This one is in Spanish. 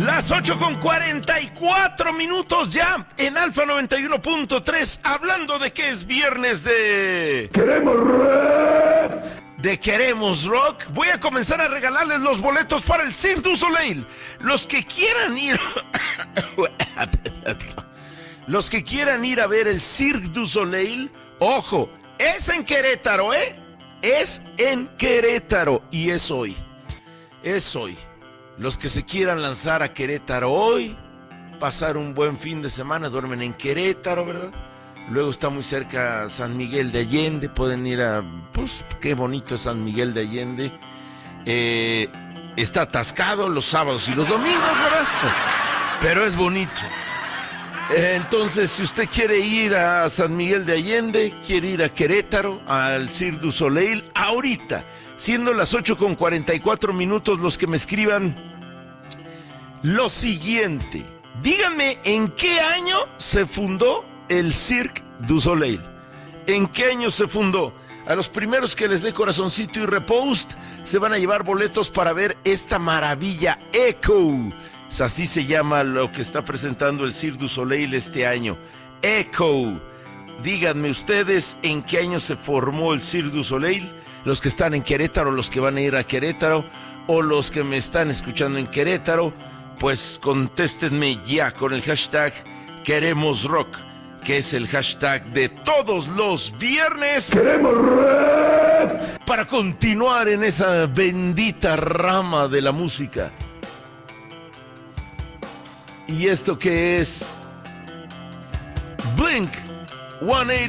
Las 8:44 ya en Alfa 91.3, hablando de que es viernes de... ¡Queremos rock! De Queremos Rock. Voy a comenzar a regalarles los boletos para el Cirque du Soleil. Los que quieran ir... Los que quieran ir a ver el Cirque du Soleil, ojo, es en Querétaro, ¿eh? Es en Querétaro y es hoy. Es hoy. Los que se quieran lanzar a Querétaro hoy, pasar un buen fin de semana, duermen en Querétaro, ¿verdad? Luego está muy cerca San Miguel de Allende, pueden ir a... Pues qué bonito es San Miguel de Allende. Está atascado los sábados y los domingos, ¿verdad? Pero es bonito. Entonces, si usted quiere ir a San Miguel de Allende, quiere ir a Querétaro, al Cirque du Soleil, ahorita, siendo las 8:44, los que me escriban lo siguiente. Díganme en qué año se fundó el Cirque du Soleil. ¿En qué año se fundó? A los primeros que les dé corazoncito y repost se van a llevar boletos para ver esta maravilla Echo. Así se llama lo que está presentando el Cirque du Soleil este año. Echo. Díganme ustedes en qué año se formó el Cirque du Soleil. Los que están en Querétaro, los que van a ir a Querétaro, o los que me están escuchando en Querétaro, pues contéstenme ya con el hashtag Queremos Rock, que es el hashtag de todos los viernes. ¡Queremos rock! Para continuar en esa bendita rama de la música. ¿Y esto qué es? Blink 182.